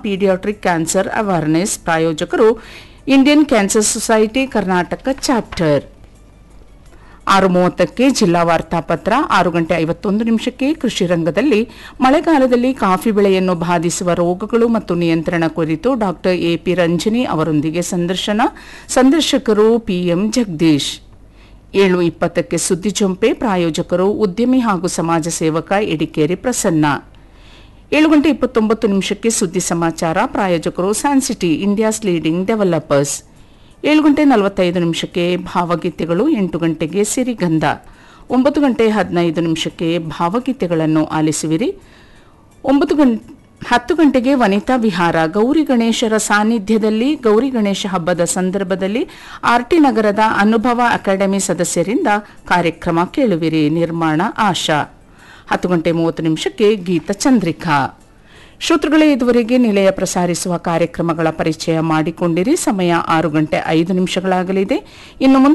Paediatric cancer awareness. ಪ್ರಾಯೋಜಕರು Indian cancer society Karnataka chapter. 6:30ಕ್ಕೆ ಜಿಲ್ಲಾ ವಾರ್ತಾಪತ್ರ. 6:51 ಕೃಷಿ ರಂಗದಲ್ಲಿ ಮಳೆಗಾಲದಲ್ಲಿ ಕಾಫಿ ಬೆಳೆಯನ್ನು ಬಾಧಿಸುವ ರೋಗಗಳು ಮತ್ತು ನಿಯಂತ್ರಣ ಕುರಿತು ಡಾಕ್ಟರ್ ಎಪಿ ರಂಜನಿ ಅವರೊಂದಿಗೆ ಸಂದರ್ಶನ. ಸಂದರ್ಶಕರು ಪಿಎಂ ಜಗದೀಶ್. 7:20ಕ್ಕೆ ಸುದ್ದಿ ಜೊಂಪೆ. ಪ್ರಾಯೋಜಕರು ಉದ್ಯಮಿ ಹಾಗೂ ಸಮಾಜ ಸೇವಕ ಎಡಿಕೇರಿ ಪ್ರಸನ್ನ. 7:29 ಸುದ್ದಿ ಸಮಾಚಾರ. ಪ್ರಾಯೋಜಕರು ಸ್ಯಾನ್ಸಿಟಿ ಇಂಡಿಯಾಸ್ ಲೀಡಿಂಗ್ ಡೆವಲಪರ್ಸ್. 7:45 ಭಾವಗೀತೆಗಳು. 8 ಗಂಟೆಗೆ ಸಿರಿಗಂಧ. 9:15 ಭಾವಗೀತೆಗಳನ್ನು ಆಲಿಸುವಿರಿ. 10 ಗಂಟೆಗೆ ವನಿತಾ ವಿಹಾರ. ಗೌರಿ ಗಣೇಶರ ಸಾನ್ನಿಧ್ಯದಲ್ಲಿ ಗೌರಿ ಗಣೇಶ ಹಬ್ಬದ ಸಂದರ್ಭದಲ್ಲಿ ಆರ್ಟಿ ನಗರದ ಅನುಭವ ಅಕಾಡೆಮಿ ಸದಸ್ಯರಿಂದ ಕಾರ್ಯಕ್ರಮ ಕೇಳುವಿರಿ. ನಿರ್ಮಾಣ ಆಶಾ. 10:30 ಗೀತ ಚಂದ್ರಿಕಾ. ಶ್ರೋತೃಗಳೇ, ಇದುವರೆಗೆ ನಿಲಯ ಪ್ರಸಾರಿಸುವ ಕಾರ್ಯಕ್ರಮಗಳ ಪರಿಚಯ ಮಾಡಿಕೊಂಡಿರಿ. ಸಮಯ 6:05 ಇನ್ನು ಮುಂದೆ